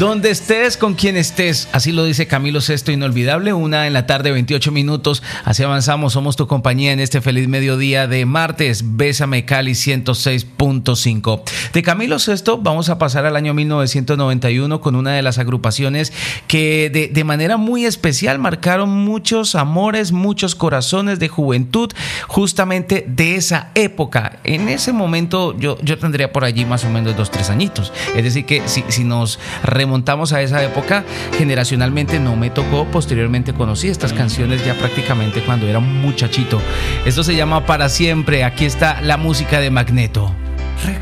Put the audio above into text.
Donde estés, con quien estés, así lo dice Camilo Sesto, inolvidable. 1:00 p.m, 28 minutos. Así avanzamos, somos tu compañía en este feliz mediodía de martes. Bésame Cali 106.5. De Camilo Sesto vamos a pasar al año 1991 con una de las agrupaciones que de manera muy especial marcaron muchos amores, muchos corazones de juventud, justamente de esa época. En ese momento yo tendría por allí más o menos 2-3 añitos. Es decir que si nos remontamos a esa época, generacionalmente no me tocó. Posteriormente conocí estas canciones ya prácticamente cuando era un muchachito. Esto se llama Para Siempre. Aquí está la música de Magneto.